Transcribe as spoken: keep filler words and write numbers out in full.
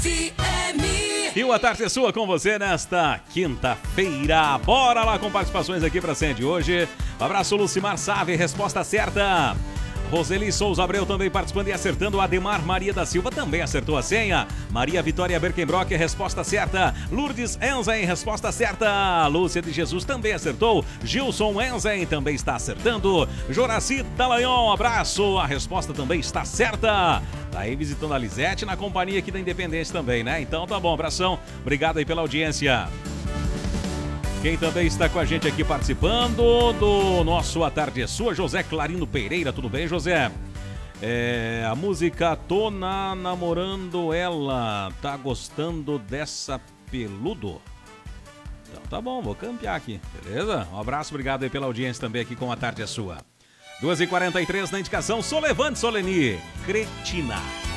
E o A Tarde é Sua com você nesta quinta-feira. Bora lá com participações aqui pra cena de hoje. Um abraço, Lucimar Save, resposta certa. Roseli Souza Abreu também participando e acertando. Ademar Maria da Silva também acertou a senha. Maria Vitória Berkenbrock, resposta certa. Lourdes Enzen, resposta certa. Lúcia de Jesus também acertou. Gilson Enzen também está acertando. Joraci Dallagnol, um abraço. A resposta também está certa. Tá aí visitando a Lisete na companhia aqui da Independência também, né? Então tá bom, abração. Obrigado aí pela audiência. Quem também está com a gente aqui participando do nosso A Tarde é Sua, José Clarino Pereira. Tudo bem, José? É, a música Tô na namorando ela. Tá gostando dessa peludo? Então tá bom, vou campear aqui, beleza? Um abraço, obrigado aí pela audiência também aqui com A Tarde é Sua. duas e quarenta e três na indicação, Solevante Soleni, Cretina.